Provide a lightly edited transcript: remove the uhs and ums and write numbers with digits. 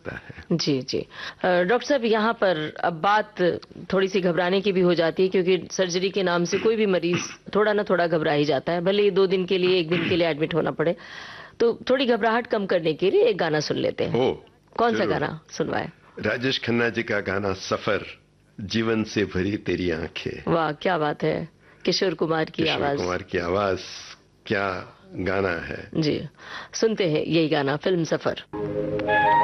सकता है। जी जी। डॉक्टर साहब, यहाँ पर अब बात थोड़ी सी घबराने की भी हो जाती है, क्योंकि सर्जरी के नाम से कोई भी मरीज थोड़ा ना थोड़ा घबरा ही जाता है, भले ही 2 दिन के लिए 1 दिन के लिए एडमिट होना पड़े। तो थोड़ी घबराहट कम करने के लिए एक गाना सुन लेते हैं। कौन सा गाना सुनवाए? राजेश खन्ना जी का गाना सफर, जीवन से भरी तेरी आंखें। वाह, क्या बात है। किशोर कुमार की आवाज। किशोर कुमार की आवाज, क्या गाना है। जी, सुनते हैं यही गाना, फिल्म सफर।